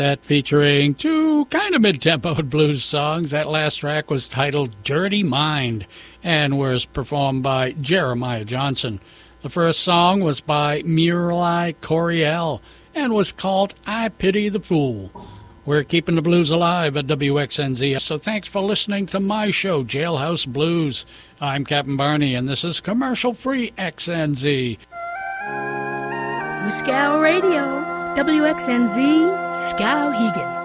That featuring two kind of mid-tempo blues songs. That last track was titled Dirty Mind and was performed by Jeremiah Johnson. The first song was by Murali Coryell and was called I Pity the Fool. We're keeping the blues alive at WXNZ, so thanks for listening to my show, Jailhouse Blues. I'm Captain Barney, and this is commercial-free XNZ. Scow Radio, WXNZ, Skowhegan.